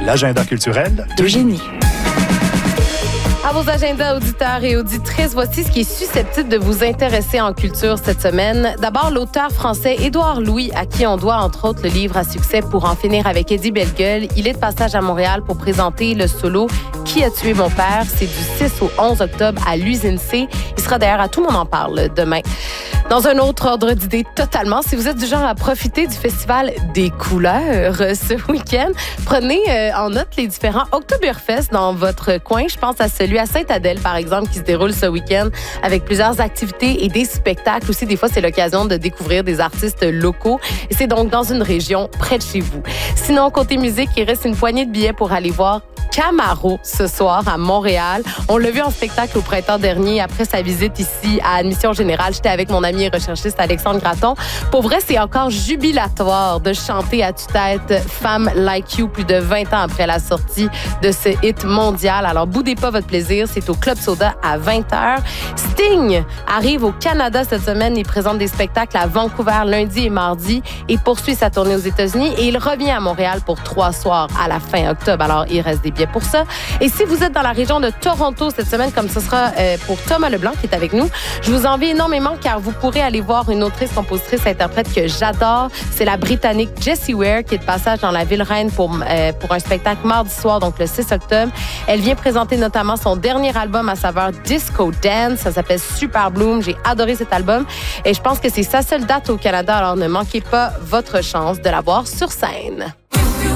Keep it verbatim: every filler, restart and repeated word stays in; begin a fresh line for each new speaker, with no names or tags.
l'agenda culturel
d'Eugénie.
À vos agendas, auditeurs et auditrices, voici ce qui est susceptible de vous intéresser en culture cette semaine. D'abord, l'auteur français Édouard Louis, à qui on doit entre autres le livre à succès Pour en finir avec Eddie Bellegueule. Il est de passage à Montréal pour présenter le solo Qui a tué mon père? C'est du six au onze octobre à l'Usine C. Il sera d'ailleurs à Tout le monde en parle demain. Dans un autre ordre d'idée totalement, si vous êtes du genre à profiter du Festival des couleurs euh, ce week-end, prenez euh, en note les différents Oktoberfest dans votre coin. Je pense à celui à Sainte-Adèle, par exemple, qui se déroule ce week-end avec plusieurs activités et des spectacles. Aussi, des fois, c'est l'occasion de découvrir des artistes locaux. Et c'est donc dans une région près de chez vous. Sinon, côté musique, il reste une poignée de billets pour aller voir Camaro ce soir à Montréal. On l'a vu en spectacle au printemps dernier après sa visite ici à Admission Générale. J'étais avec mon ami et recherchiste Alexandre Gratton. Pour vrai, c'est encore jubilatoire de chanter à tue-tête Femme Like You plus de vingt ans après la sortie de ce hit mondial. Alors, boudez pas votre plaisir. C'est au Club Soda à vingt heures. Sting arrive au Canada cette semaine. Il présente des spectacles à Vancouver lundi et mardi et poursuit sa tournée aux États-Unis. Et il revient à Montréal pour trois soirs à la fin octobre. Alors, il reste des billets pour ça. Et si vous êtes dans la région de Toronto cette semaine, comme ce sera euh, pour Thomas Leblanc qui est avec nous, je vous envie énormément car vous pourrez aller voir une autrice, compositrice, interprète que j'adore. C'est la Britannique Jessie Ware qui est de passage dans la ville reine pour, euh, pour un spectacle mardi soir, donc le six octobre. Elle vient présenter notamment son dernier album à saveur Disco Dance. Ça s'appelle Super Bloom. J'ai adoré cet album et je pense que c'est sa seule date au Canada. Alors ne manquez pas votre chance de la voir sur scène.